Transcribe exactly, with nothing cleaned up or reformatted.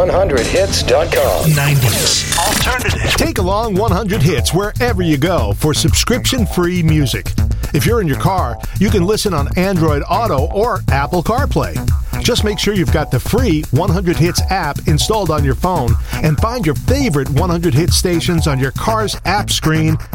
one hundred hits dot com. nineties Alternative. Take along one hundred hits wherever you go for subscription-free music. If you're in your car, you can listen on Android Auto or Apple CarPlay. Just make sure you've got the free one hundred hits app installed on your phone and find your favorite one hundred hit stations on your car's app screen